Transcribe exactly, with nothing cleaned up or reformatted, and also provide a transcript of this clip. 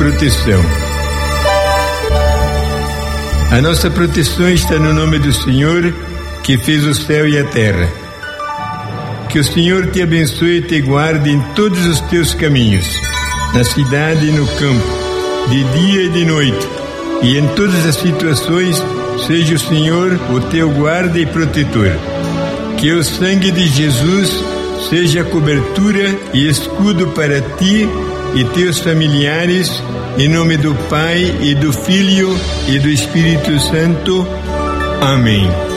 proteção. A nossa proteção está no nome do Senhor, que fez o céu e a terra. Que o Senhor te abençoe e te guarde em todos os teus caminhos, na cidade e no campo, de dia e de noite, e em todas as situações seja o Senhor o teu guarda e protetor. Que o sangue de Jesus seja cobertura e escudo para ti e teus familiares, em nome do Pai e do Filho e do Espírito Santo. Amém.